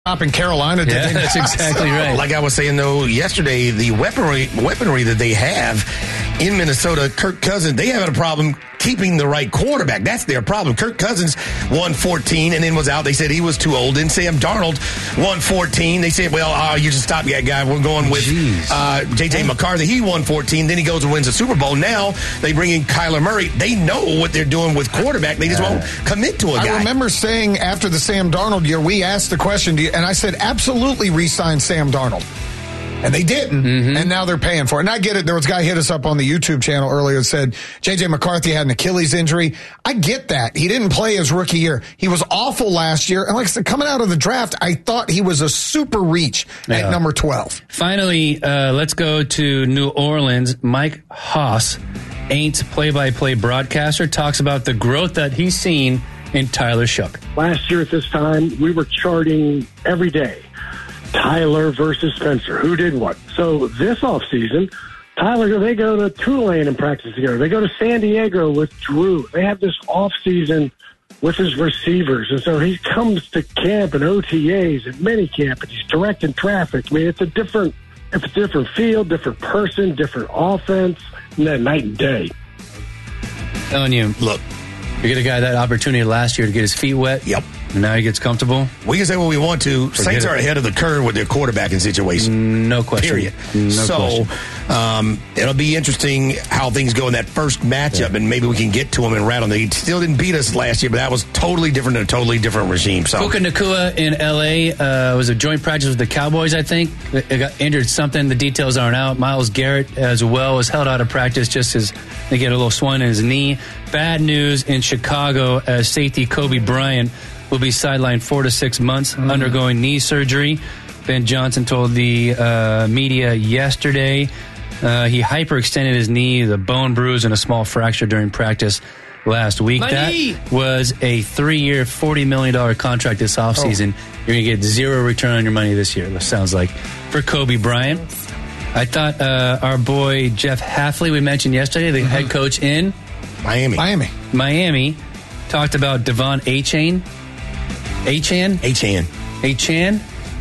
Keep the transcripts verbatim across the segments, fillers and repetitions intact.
Up in Carolina, did yeah, they that's exactly right. Like I was saying, though, yesterday, the weaponry weaponry that they have in Minnesota, Kirk Cousins, they have a problem keeping the right quarterback. That's their problem. Kirk Cousins won fourteen and then was out. They said he was too old. Then Sam Darnold won fourteen. They said, well, uh, you just stop that guy. We're going with uh, J J McCarthy. He won fourteen. Then he goes and wins the Super Bowl. Now they bring in Kyler Murray. They know what they're doing with quarterback. They just won't commit to a guy. I remember saying after the Sam Darnold year, we asked the question, do you, and I said, absolutely re-sign Sam Darnold. And they didn't, mm-hmm. and now they're paying for it. And I get it. There was a guy hit us up on the YouTube channel earlier and said J J McCarthy had an Achilles injury. I get that. He didn't play his rookie year. He was awful last year. And like I said, coming out of the draft, I thought he was a super reach yeah. at number twelve. Finally, uh, let's go to New Orleans. Mike Haas, Aints play-by-play broadcaster, talks about the growth that he's seen in Tyler Shough. Last year at this time, we were charting every day. Tyler versus Spencer. Who did what? So this offseason, Tyler, they go to Tulane and practice together. They go to San Diego with Drew. They have this offseason with his receivers. And so he comes to camp and O T As and minicamp, and he's directing traffic. I mean, it's a different, it's a different field, different person, different offense, and then night and day. Telling you, look, you get a guy that opportunity last year to get his feet wet. Yep. And now he gets comfortable. We can say what we want to. Forget Saints are it. ahead of the curve with their quarterbacking situation. No question. Period. No so question. Um, it'll be interesting how things go in that first matchup, yeah. and maybe we can get to them and rattle them. They still didn't beat us last year, but that was totally different than a totally different regime. So Puka Nacua in L A uh, was a joint practice with the Cowboys, I think. It got injured something. The details aren't out. Myles Garrett as well was held out of practice just as they get a little swing in his knee. Bad news in Chicago as safety Kobe Bryant will be sidelined four to six months, mm-hmm. undergoing knee surgery. Ben Johnson told the uh, media yesterday uh, he hyperextended his knee, the bone bruise, and a small fracture during practice last week. My that knee. was a three-year, forty million dollars contract this offseason. Oh. You're going to get zero return on your money this year, it sounds like, for Kobe Bryant. I thought uh, our boy Jeff Hafley, we mentioned yesterday, the mm-hmm. head coach in Miami. Miami. Miami, talked about Devon Achane. Achane? Achane. Achane?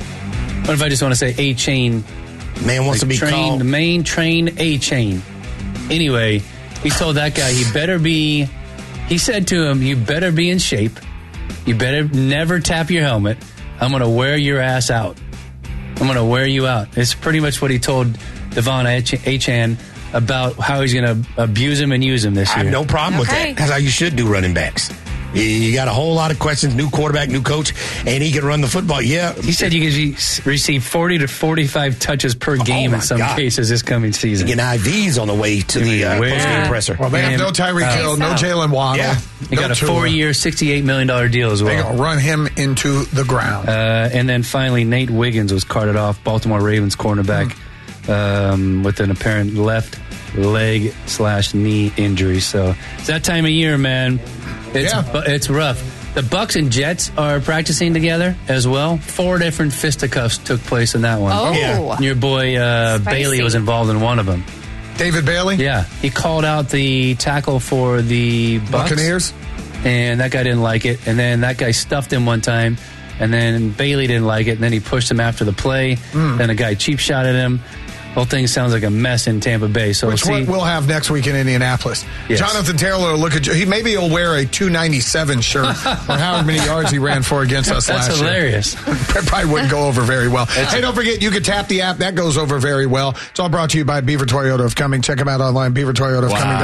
What if I just want to say Achane? Man wants like to be trained, called. Main train Achane. Anyway, he told that guy he better be, he said to him, you better be in shape. You better never tap your helmet. I'm going to wear your ass out. I'm going to wear you out. It's pretty much what he told Devon Achane about how he's going to abuse him and use him this year. I have no problem okay. with that. That's how you should do running backs. You got a whole lot of questions, new quarterback, new coach, and he can run the football. Yeah. He said you can receive forty to forty-five touches per game oh in some God. cases this coming season. You get I Vs on the way to the uh, post-game presser. Well, they have no Tyreek Hill, no Jalen Waddle. Yeah. He no got a four-year, sixty-eight million dollars deal as well. They're going to run him into the ground. Uh, and then finally, Nate Wiggins was carted off, Baltimore Ravens cornerback, mm. um, with an apparent left leg slash knee injury. So it's that time of year, man. It's yeah. it's rough. The Bucks and Jets are practicing together as well. Four different fisticuffs took place in that one. Oh. Yeah. Your boy uh, Bailey was involved in one of them. David Bailey? Yeah. He called out the tackle for the Bucks, Buccaneers. And that guy didn't like it. And then that guy stuffed him one time. And then Bailey didn't like it. And then he pushed him after the play. Mm. Then a guy cheap shot at him. Whole thing sounds like a mess in Tampa Bay. So Which we'll, see. we'll have next week in Indianapolis. Yes. Jonathan Taylor will look at you. He, maybe he'll wear a two ninety-seven shirt or however many yards he ran for against us That's last hilarious. year. That's hilarious. Probably wouldn't go over very well. That's hey, don't forget, you can tap the app. That goes over very well. It's all brought to you by Beaver Toyota of Cumming. Check them out online, beaver toyota of Cumming.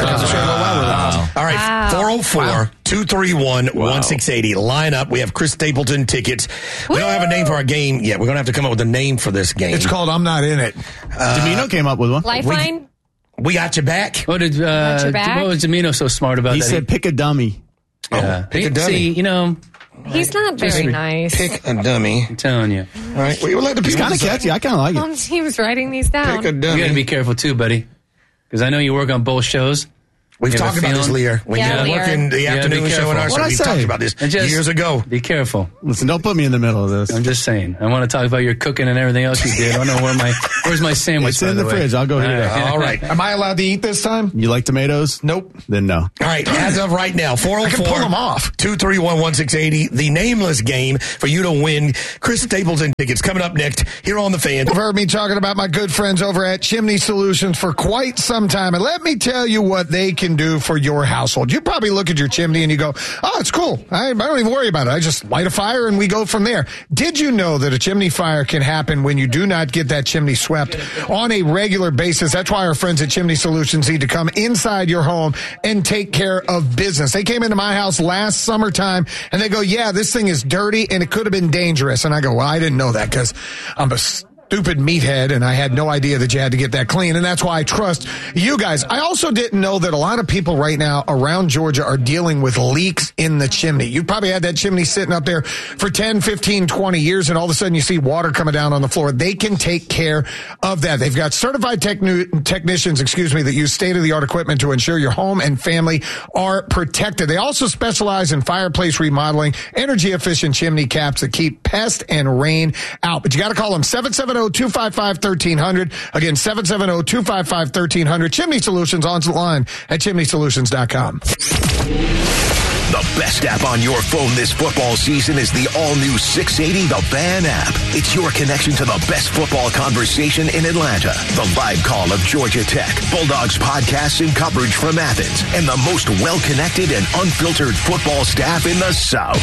Wow. All right, four oh four, two three one, one six eight zero. Line up. We have Chris Stapleton tickets. We don't have a name for our game yet. We're going to have to come up with a name for this game. It's called I'm Not In It. Uh, Domino came up with one. Lifeline? We, we got your back. What did uh, your back? what was Domino so smart about he that? He said pick a dummy. Yeah. Oh, pick a dummy. See, you know. He's not very nice. Pick a dummy. I'm telling you. All right. Well, you let the people It's kind of catchy. I kind of like it. Um, he was writing these down. Pick a dummy. You got to be careful too, buddy. Because I know you work on both shows. We've You have talked a about this, feeling? Lear. When Yeah, you were Lear. working the Yeah, afternoon be show in careful. our show, What'd I we say? talked about this And just years ago. Be careful. Listen, don't put me in the middle of this. I'm just saying. I want to talk about your cooking and everything else you did. I don't know where my where's my sandwich. It's by in the way? fridge. I'll go heat it All up. right. All right. Am I allowed to eat this time? You like tomatoes? Nope. Then no. All right, as of right now, four oh I can pull four, them off. two three one, one six eight zero, the nameless game for you to win Chris Stapleton tickets coming up next here on The Fan. You've heard me talking about my good friends over at Chimney Solutions for quite some time. And let me tell you what they can do for your household. You probably look at your chimney and you go, oh, it's cool. I, I don't even worry about it. I just light a fire and we go from there. Did you know that a chimney fire can happen when you do not get that chimney swept on a regular basis? That's why our friends at Chimney Solutions need to come inside your home and take care of business. They came into my house last summertime and they go, yeah, this thing is dirty and it could have been dangerous. And I go, well, I didn't know that because I'm a stupid meathead and I had no idea that you had to get that clean. And that's why I trust you guys. I also didn't know that a lot of people right now around Georgia are dealing with leaks in the chimney. You probably had that chimney sitting up there for ten, fifteen, twenty years and all of a sudden you see water coming down on the floor. They can take care of that. They've got certified techni- technicians, excuse me, that use state-of-the-art equipment to ensure your home and family are protected. They also specialize in fireplace remodeling, energy-efficient chimney caps that keep pest and rain out. But you got to call them seven seven zero, two five five, one three zero zero. Again, seven seven zero, two five five, one three zero zero. Chimney Solutions on the line at chimney solutions dot com. The best app on your phone this football season is the all-new six eighty The Fan app. It's your connection to the best football conversation in Atlanta. The live call of Georgia Tech, Bulldogs podcasts and coverage from Athens, and the most well-connected and unfiltered football staff in the South.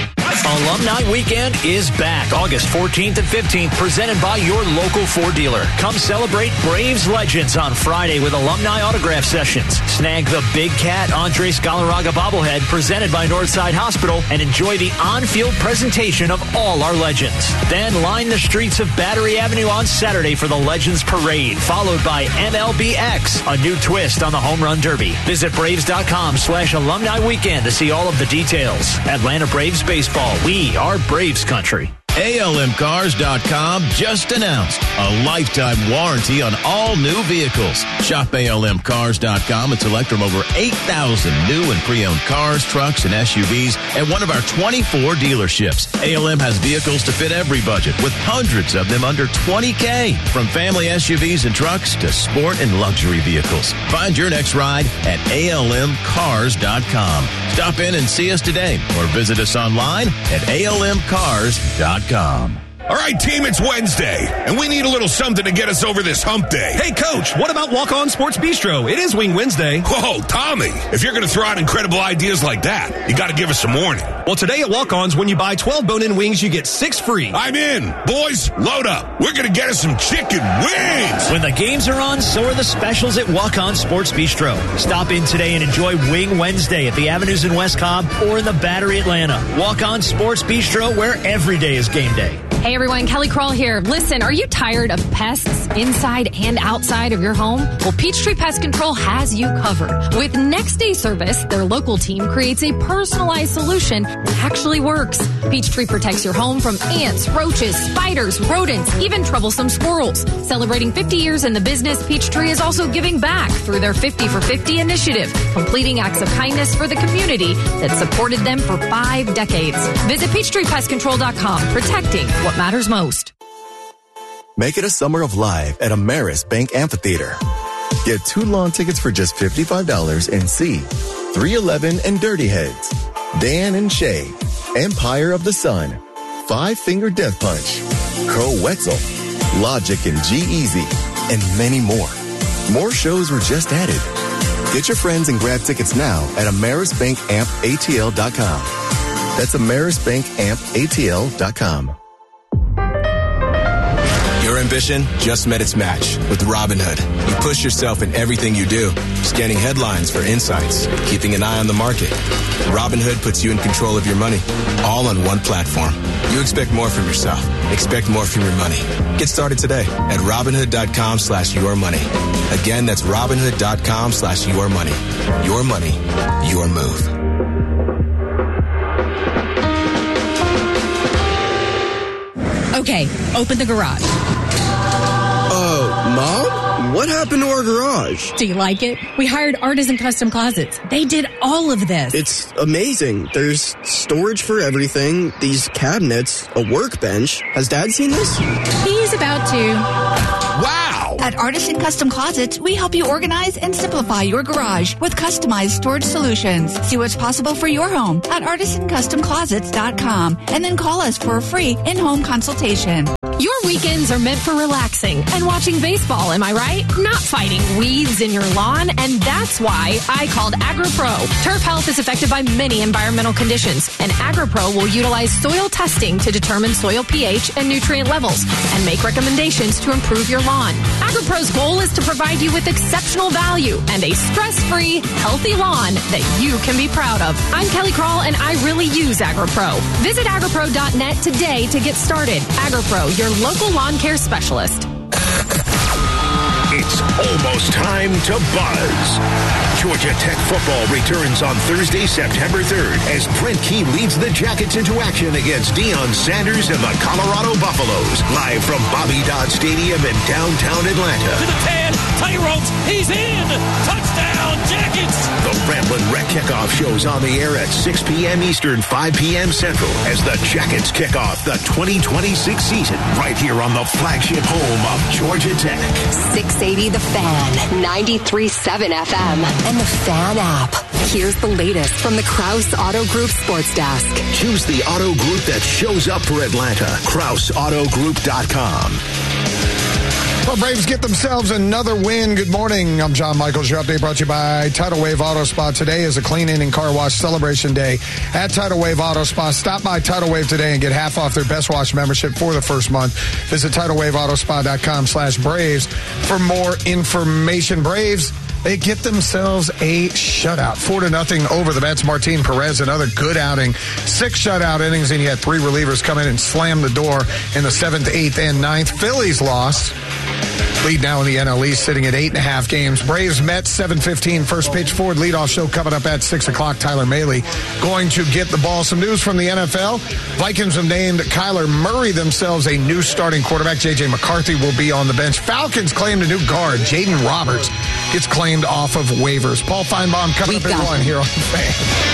Alumni Weekend is back August fourteenth and fifteenth, presented by your local Ford dealer. Come celebrate Braves legends on Friday with alumni autograph sessions. Snag the Big Cat Andres Galarraga bobblehead presented by Northside Hospital and enjoy the on-field presentation of all our legends. Then line the streets of Battery Avenue on Saturday for the Legends Parade, followed by M L B X, a new twist on the Home Run Derby. Visit Braves.com slash alumni weekend to see all of the details. Atlanta Braves Baseball. We are Braves country. A L M Cars dot com just announced a lifetime warranty on all new vehicles. Shop A L M Cars dot com and select from over eight thousand new and pre-owned cars, trucks, and S U Vs at one of our twenty-four dealerships. A L M has vehicles to fit every budget, with hundreds of them under twenty K. From family S U Vs and trucks to sport and luxury vehicles. Find your next ride at A L M Cars dot com. Stop in and see us today or visit us online at A L M Cars dot com. All right, team, it's Wednesday, and we need a little something to get us over this hump day. Hey, Coach, what about Walk On Sports Bistro? It is Wing Wednesday. Whoa, Tommy, if you're going to throw out incredible ideas like that, you got to give us some warning. Well, today at Walk On's, when you buy twelve bone-in wings, you get six free. I'm in. Boys, load up. We're going to get us some chicken wings. When the games are on, so are the specials at Walk On Sports Bistro. Stop in today and enjoy Wing Wednesday at the Avenues in West Cobb or in the Battery, Atlanta. Walk On Sports Bistro, where every day is game day. Hey everyone, Kelly Kroll here. Listen, are you tired of pests inside and outside of your home? Well, Peachtree Pest Control has you covered. With Next Day Service, their local team creates a personalized solution that actually works. Peachtree protects your home from ants, roaches, spiders, rodents, even troublesome squirrels. Celebrating fifty years in the business, Peachtree is also giving back through their fifty for fifty initiative, completing acts of kindness for the community that supported them for five decades. Visit Peachtree Pest Control dot com, protecting what matters most. Make it a summer of live at Ameris Bank Amphitheater. Get two lawn tickets for just fifty-five dollars and see three eleven and Dirty Heads, Dan and Shay, Empire of the Sun, Five Finger Death Punch, Crow Wetzel, Logic and G-Eazy, and many more. More shows were just added. Get your friends and grab tickets now at Ameris Bank Amp A T L dot com. That's Ameris Bank Amp A T L dot com. Your ambition just met its match with Robinhood. You push yourself in everything you do, scanning headlines for insights, keeping an eye on the market. Robinhood puts you in control of your money, all on one platform. You expect more from yourself. Expect more from your money. Get started today at Robinhood.com slash your money. Again, that's Robinhood.com slash your money. Your money, your move. Okay, open the garage. Uh, Mom? what happened to our garage? Do you like it? We hired Artisan Custom Closets. They did all of this. It's amazing. There's storage for everything, these cabinets, a workbench. Has Dad seen this? He's about to. Wow! At Artisan Custom Closets, we help you organize and simplify your garage with customized storage solutions. See what's possible for your home at artisan custom closets dot com and then call us for a free in-home consultation. Your weekends are meant for relaxing and watching baseball, am I right? Not fighting weeds in your lawn, and that's why I called AgriPro. Turf health is affected by many environmental conditions, and AgriPro will utilize soil testing to determine soil pH and nutrient levels and make recommendations to improve your lawn. AgriPro's goal is to provide you with exceptional value and a stress-free, healthy lawn that you can be proud of. I'm Kelly Krall, and I really use AgriPro. Visit agripro dot net today to get started. AgriPro, your local lawn care specialist. It's almost time to buzz. Georgia Tech football returns on Thursday, September third, as Brent Key leads the Jackets into action against Deion Sanders and the Colorado Buffaloes. Live from Bobby Dodd Stadium in downtown Atlanta. To the ten, tightrope, he's in! Touchdown, Jackets! The Ramblin' Wreck kickoff show's on the air at six p.m. Eastern, five p.m. Central, as the Jackets kick off the twenty twenty-six season, right here on the flagship home of Georgia Tech. six eighty The Fan, ninety-three point seven F M, and the Fan app. Here's the latest from the Krause Auto Group Sports Desk. Choose the auto group that shows up for Atlanta. Krause Auto Group dot com. Well, Braves get themselves another win. Good morning. I'm John Michaels. Your update brought to you by Tidal Wave Auto Spa. Today is a clean in and car wash celebration day at Tidal Wave Auto Spa. Stop by Tidal Wave today and get half off their Best Wash membership for the first month. Visit tidal wave auto spa dot com slash Braves for more information. Braves, they get themselves a shutout. Four to nothing over the Mets. Martin Perez, another good outing. Six shutout innings, and you had three relievers come in and slam the door in the seventh, eighth, and ninth. Phillies lost. Lead now in the N L East, sitting at eight and a half games. Braves, Mets, seven fifteen. First pitch forward leadoff show coming up at six o'clock. Tyler Mahle going to get the ball. Some news from the N F L. Vikings have named Kyler Murray themselves a new starting quarterback. J J McCarthy will be on the bench. Falcons claimed a new guard. Jaden Roberts gets claimed off of waivers. Paul Feinbaum coming up at one here on the Fan.